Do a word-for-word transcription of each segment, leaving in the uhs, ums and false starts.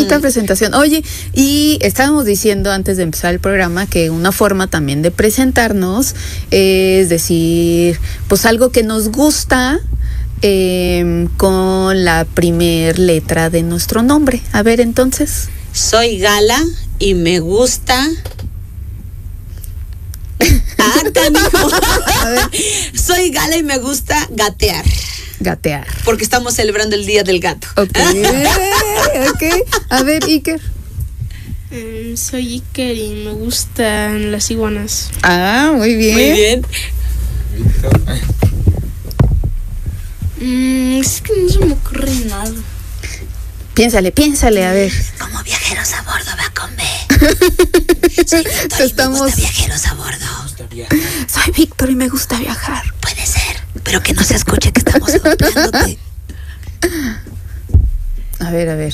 bonita presentación. Oye, y estábamos diciendo antes de empezar el programa que una forma también de presentarnos es decir, pues algo que nos gusta eh, con la primer letra de nuestro nombre. A ver, entonces. Soy Gala y me gusta... Ah, canijo. A ver. Soy Gala y me gusta gatear. Gatear. Porque estamos celebrando el Día del Gato. Ok, ok. A ver, Iker. Mm, soy Iker y me gustan las iguanas. Ah, muy bien. Muy bien. Mm, es que no se me ocurre nada. Piénsale, piénsale, a ver. Como viajeros a bordo va con B. Soy Víctor y Estamos- me gusta viajeros a bordo. Soy Víctor y me gusta viajar. Puede ser, pero que no se escuche que estamos golpeándote. A ver, a ver.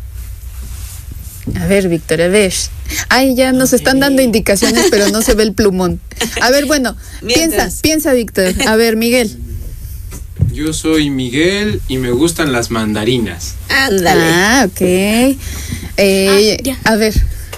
A ver, Víctor, a ver. Ay, ya nos están dando indicaciones, pero no se ve el plumón. A ver, bueno, piensa, Mientras. piensa, Víctor. A ver, Miguel. Yo soy Miguel y me gustan las mandarinas. Ándale. Ah, ok. Eh, Ah, ya. a ver.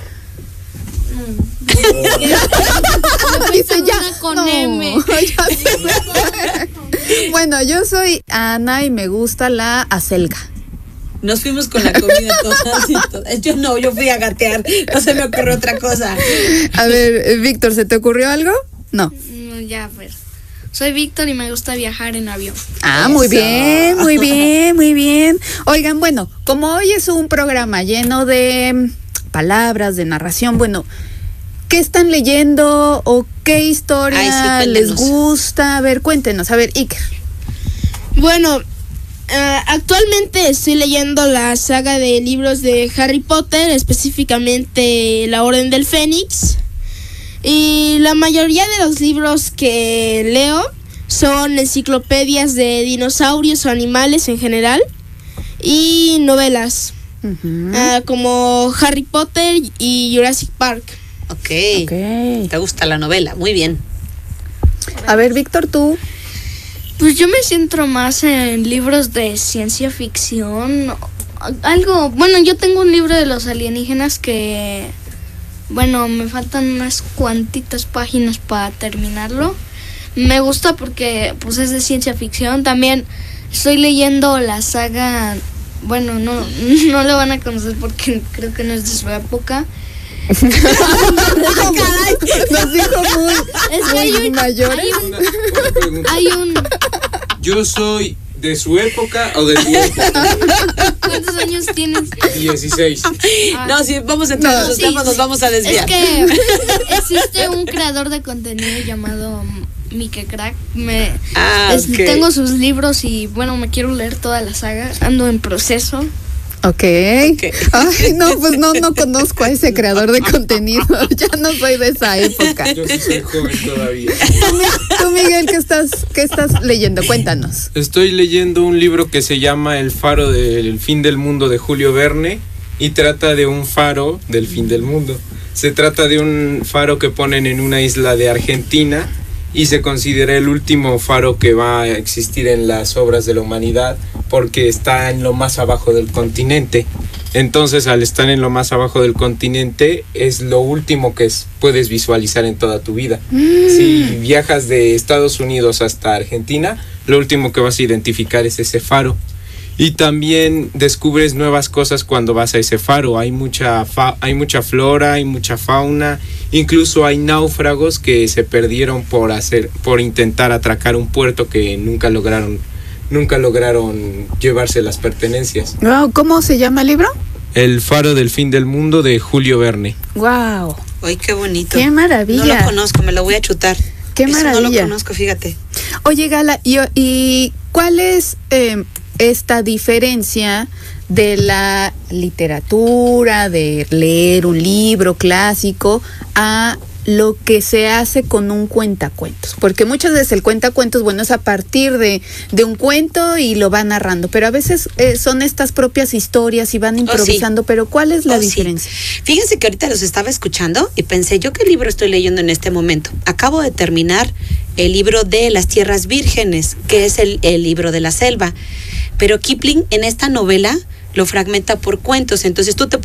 Dice ya. una con no, M. ya sé. Bueno, yo soy Ana y me gusta la acelga. Nos fuimos con la comida todas y todas. Yo no, yo fui a gatear. No se me ocurrió otra cosa. A ver, eh, Víctor, ¿se te ocurrió algo? No. No, ya, a ver. Soy Víctor y me gusta viajar en avión. Ah, muy Eso. bien, muy bien, muy bien. Oigan, bueno, como hoy es un programa lleno de mm, palabras, de narración, bueno, ¿qué están leyendo o qué historia Ay, sí, les cuéntenos. gusta? A ver, cuéntenos. A ver, Iker. Bueno, eh, actualmente estoy leyendo la saga de libros de Harry Potter, específicamente La Orden del Fénix. Y la mayoría de los libros que leo son enciclopedias de dinosaurios o animales en general y novelas, Ujú. ah, como Harry Potter y Jurassic Park. Ok. Ok. ¿Te gusta la novela? Muy bien. A ver, Víctor, tú. Pues yo me centro más en libros de ciencia ficción, algo, bueno, yo tengo un libro de los alienígenas que, bueno, me faltan unas cuantitas páginas para terminarlo. Me gusta porque pues es de ciencia ficción. También estoy leyendo la saga, bueno, no, no lo van a conocer porque creo que no es de su época. Nos dijo muy, Es que hay muy un, mayores. hay un, Una, una pregunta. hay un, Yo soy de su época o de mi época. ¿cuántos años tienes? dieciséis. Ah. No, si vamos a entrar en No, los sí, temas, nos sí. vamos a desviar. Es que existe un creador de contenido llamado Mike Crack. Me, Ah, es- ok. Tengo sus libros y bueno, me quiero leer toda la saga. Ando en proceso. Ok. Ay, no, pues no, no conozco a ese creador de contenido. Ya no soy de esa época. Yo sí soy joven todavía. Tú, Mi- tú, Miguel, ¿qué estás, qué estás leyendo? Cuéntanos. Estoy leyendo un libro que se llama El faro del fin del mundo de Julio Verne y trata de un faro del fin del mundo. Se trata de un faro que ponen en una isla de Argentina y se considera el último faro que va a existir en las obras de la humanidad porque está en lo más abajo del continente. Entonces, al estar en lo más abajo del continente, es lo último que es- puedes visualizar en toda tu vida. Si viajas de Estados Unidos hasta Argentina, lo último que vas a identificar es ese faro. Y también descubres nuevas cosas cuando vas a ese faro. Hay mucha fa- hay mucha flora, hay mucha fauna, incluso hay náufragos que se perdieron por hacer por intentar atracar un puerto que nunca lograron nunca lograron llevarse las pertenencias. Wow, ¿cómo se llama el libro? El faro del fin del mundo de Julio Verne. Wow, Ay, qué bonito. qué maravilla. No lo conozco, me lo voy a chutar. Qué Eso maravilla. no lo conozco, fíjate. Oye, Gala, ¿y, y cuál es eh, esta diferencia de la literatura, de leer un libro clásico, a lo que se hace con un cuentacuentos? Porque muchas veces el cuentacuentos, bueno, es a partir de, de un cuento y lo va narrando, pero a veces eh, son estas propias historias y van improvisando, pero ¿cuál es la Oh, sí. diferencia? Fíjense que ahorita los estaba escuchando y pensé, ¿yo qué libro estoy leyendo en este momento? Acabo de terminar el libro de Las Tierras Vírgenes, que es el, el libro de la selva. Pero Kipling en esta novela lo fragmenta por cuentos, entonces tú te